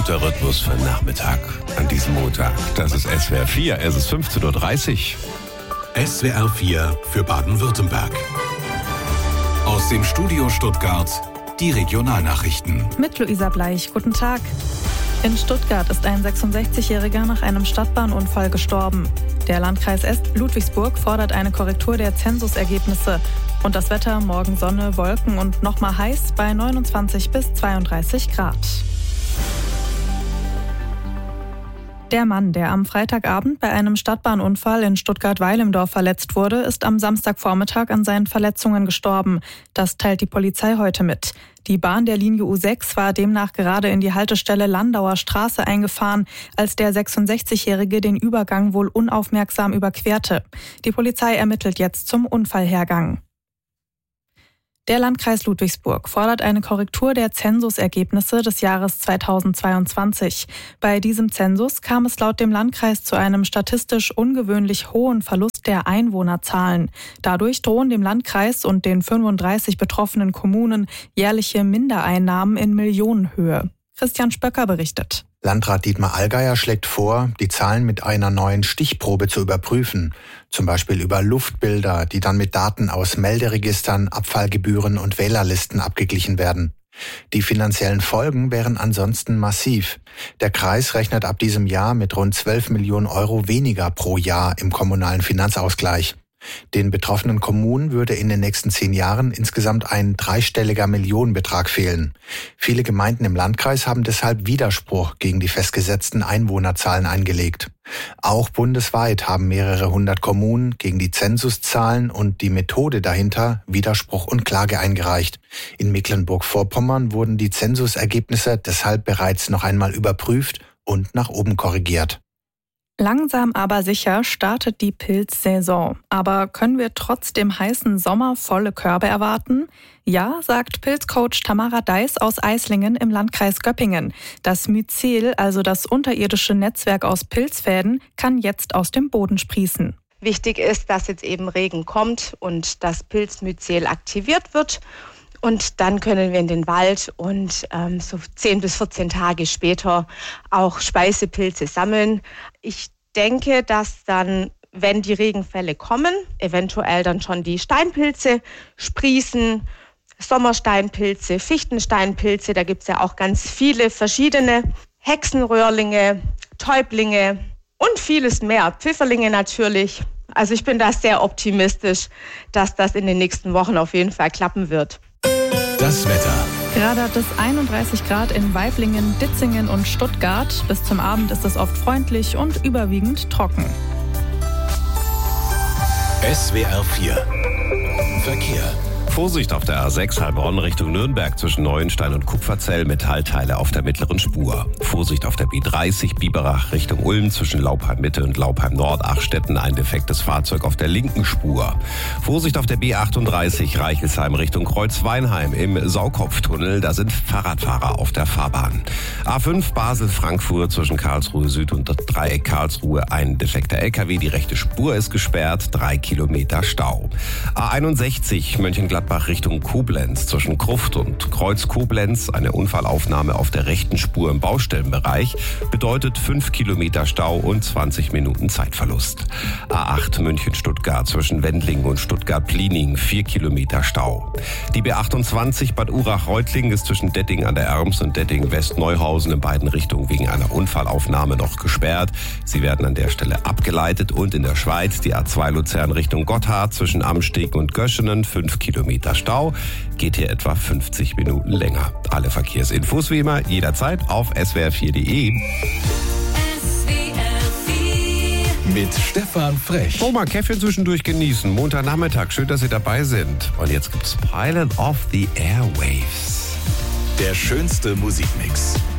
Der Rhythmus für Nachmittag an diesem Montag. Das ist SWR 4, es ist 15.30 Uhr. SWR 4 für Baden-Württemberg. Aus dem Studio Stuttgart die Regionalnachrichten. Mit Luisa Bleich, guten Tag. In Stuttgart ist ein 66-Jähriger nach einem Stadtbahnunfall gestorben. Der Landkreis Ludwigsburg fordert eine Korrektur der Zensusergebnisse. Und das Wetter, morgen Sonne, Wolken und nochmal heiß bei 29 bis 32 Grad. Der Mann, der am Freitagabend bei einem Stadtbahnunfall in Stuttgart-Weilimdorf verletzt wurde, ist am Samstagvormittag an seinen Verletzungen gestorben. Das teilt die Polizei heute mit. Die Bahn der Linie U6 war demnach gerade in die Haltestelle Landauer Straße eingefahren, als der 66-Jährige den Übergang wohl unaufmerksam überquerte. Die Polizei ermittelt jetzt zum Unfallhergang. Der Landkreis Ludwigsburg fordert eine Korrektur der Zensusergebnisse des Jahres 2022. Bei diesem Zensus kam es laut dem Landkreis zu einem statistisch ungewöhnlich hohen Verlust der Einwohnerzahlen. Dadurch drohen dem Landkreis und den 35 betroffenen Kommunen jährliche Mindereinnahmen in Millionenhöhe. Christian Spöcker berichtet. Landrat Dietmar Allgeier schlägt vor, die Zahlen mit einer neuen Stichprobe zu überprüfen. Zum Beispiel über Luftbilder, die dann mit Daten aus Melderegistern, Abfallgebühren und Wählerlisten abgeglichen werden. Die finanziellen Folgen wären ansonsten massiv. Der Kreis rechnet ab diesem Jahr mit rund 12 Millionen Euro weniger pro Jahr im kommunalen Finanzausgleich. Den betroffenen Kommunen würde in den nächsten 10 Jahren insgesamt ein dreistelliger Millionenbetrag fehlen. Viele Gemeinden im Landkreis haben deshalb Widerspruch gegen die festgesetzten Einwohnerzahlen eingelegt. Auch bundesweit haben mehrere hundert Kommunen gegen die Zensuszahlen und die Methode dahinter Widerspruch und Klage eingereicht. In Mecklenburg-Vorpommern wurden die Zensusergebnisse deshalb bereits noch einmal überprüft und nach oben korrigiert. Langsam aber sicher startet die Pilzsaison. Aber können wir trotz dem heißen Sommer volle Körbe erwarten? Ja, sagt Pilzcoach Tamara Deiß aus Eislingen im Landkreis Göppingen. Das Myzel, also das unterirdische Netzwerk aus Pilzfäden, kann jetzt aus dem Boden sprießen. Wichtig ist, dass jetzt eben Regen kommt und das Pilzmyzel aktiviert wird. Und dann können wir in den Wald und so 10 bis 14 Tage später auch Speisepilze sammeln. Ich denke, dass dann, wenn die Regenfälle kommen, eventuell dann schon die Steinpilze sprießen, Sommersteinpilze, Fichtensteinpilze, da gibt es ja auch ganz viele verschiedene, Hexenröhrlinge, Täublinge und vieles mehr, Pfifferlinge natürlich. Also ich bin da sehr optimistisch, dass das in den nächsten Wochen auf jeden Fall klappen wird. Das Wetter. Gerade hat es 31 Grad in Waiblingen, Ditzingen und Stuttgart. Bis zum Abend ist es oft freundlich und überwiegend trocken. SWR 4 Verkehr. Vorsicht auf der A6 Heilbronn Richtung Nürnberg zwischen Neuenstein und Kupferzell, Metallteile auf der mittleren Spur. Vorsicht auf der B30 Biberach Richtung Ulm zwischen Laupheim Mitte und Laupheim Nord Achstetten, ein defektes Fahrzeug auf der linken Spur. Vorsicht auf der B38 Reichelsheim Richtung Kreuzweinheim im Saukopftunnel, da sind Fahrradfahrer auf der Fahrbahn. A5 Basel-Frankfurt zwischen Karlsruhe Süd und Dreieck Karlsruhe, ein defekter LKW, die rechte Spur ist gesperrt, 3 Kilometer Stau. A61 Mönchengladbach Richtung Koblenz zwischen Kruft und Kreuz Koblenz, eine Unfallaufnahme auf der rechten Spur im Baustellenbereich, bedeutet 5 Kilometer Stau und 20 Minuten Zeitverlust. A8 München-Stuttgart zwischen Wendlingen und Stuttgart-Pliening, 4 Kilometer Stau. Die B28 Bad Urach-Reutlingen ist zwischen Detting an der Erms und Detting-West-Neuhausen in beiden Richtungen wegen einer Unfallaufnahme noch gesperrt. Sie werden an der Stelle abgeleitet. Und in der Schweiz die A2 Luzern Richtung Gotthard zwischen Amsteg und Göschenen, 5 Kilometer Stau, geht hier etwa 50 Minuten länger. Alle Verkehrsinfos wie immer jederzeit auf swr4.de. Mit Stefan Frech. Oh, mal Käffchen zwischendurch genießen. Montagnachmittag, schön, dass Sie dabei sind. Und jetzt gibt's Pilot of the Airwaves. Der schönste Musikmix.